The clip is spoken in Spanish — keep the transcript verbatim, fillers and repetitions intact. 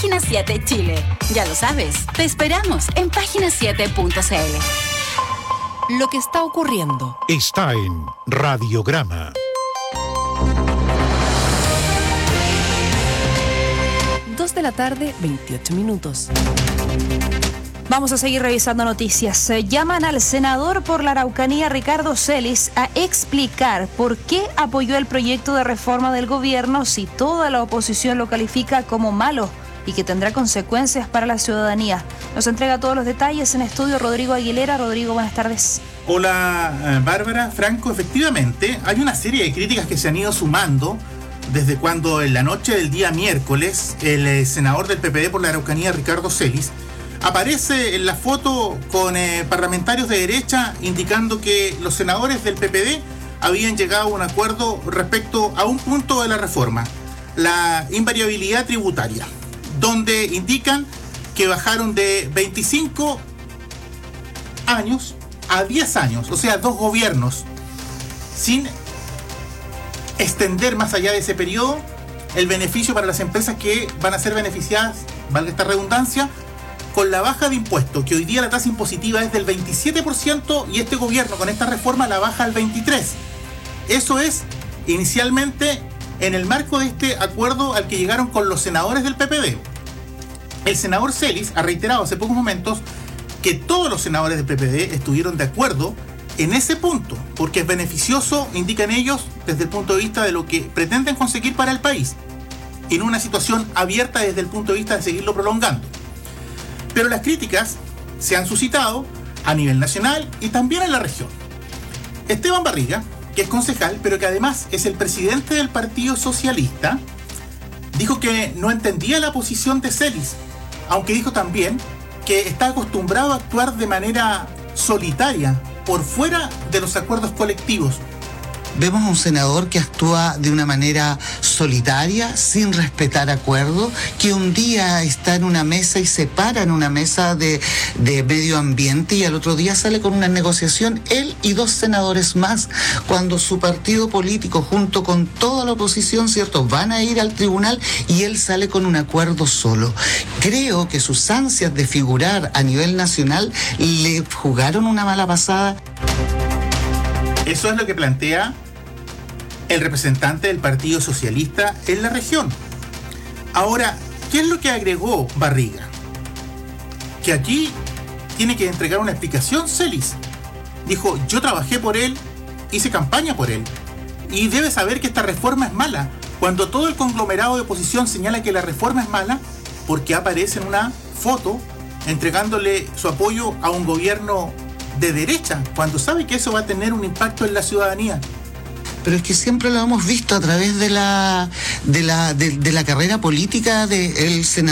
Página siete Chile. Ya lo sabes, te esperamos en página siete punto c l. Lo que está ocurriendo está en Radiograma. dos de la tarde, veintiocho minutos. Vamos a seguir revisando noticias. Llaman al senador por la Araucanía, Ricardo Celis, a explicar por qué apoyó el proyecto de reforma del gobierno si toda la oposición lo califica como malo y que tendrá consecuencias para la ciudadanía. Nos entrega todos los detalles en estudio Rodrigo Aguilera. Rodrigo, buenas tardes. Hola, Bárbara, Franco. Efectivamente, hay una serie de críticas que se han ido sumando desde cuando en la noche del día miércoles el senador del P P D por la Araucanía, Ricardo Celis, aparece en la foto con eh, parlamentarios de derecha indicando que los senadores del P P D habían llegado a un acuerdo respecto a un punto de la reforma, la invariabilidad tributaria, donde indican que bajaron de veinticinco años a diez años, o sea, dos gobiernos, sin extender más allá de ese periodo el beneficio para las empresas que van a ser beneficiadas, valga esta redundancia, con la baja de impuestos, que hoy día la tasa impositiva es del veintisiete por ciento y este gobierno con esta reforma la baja al veintitrés por ciento. Eso es inicialmente en el marco de este acuerdo al que llegaron con los senadores del P P D. El senador Celis ha reiterado hace pocos momentos que todos los senadores del P P D estuvieron de acuerdo en ese punto, porque es beneficioso, indican ellos, desde el punto de vista de lo que pretenden conseguir para el país, en una situación abierta desde el punto de vista de seguirlo prolongando. Pero las críticas se han suscitado a nivel nacional y también en la región. Esteban Barriga, que es concejal, pero que además es el presidente del Partido Socialista, dijo que no entendía la posición de Celis, aunque dijo también que está acostumbrado a actuar de manera solitaria, por fuera de los acuerdos colectivos. Vemos a un senador que actúa de una manera solitaria, sin respetar acuerdos, que un día está en una mesa y se para en una mesa de, de medio ambiente y al otro día sale con una negociación, él y dos senadores más, cuando su partido político junto con toda la oposición, ¿cierto?, van a ir al tribunal y él sale con un acuerdo solo. Creo que sus ansias de figurar a nivel nacional le jugaron una mala pasada. Eso es lo que plantea el representante del Partido Socialista en la región. Ahora, ¿qué es lo que agregó Barriga? Que aquí tiene que entregar una explicación Celis. Dijo, yo trabajé por él, hice campaña por él, y debe saber que esta reforma es mala. Cuando todo el conglomerado de oposición señala que la reforma es mala, porque aparece en una foto entregándole su apoyo a un gobierno de derecha, cuando sabe que eso va a tener un impacto en la ciudadanía. Pero es que siempre lo hemos visto a través de la de la de, de la carrera política del senador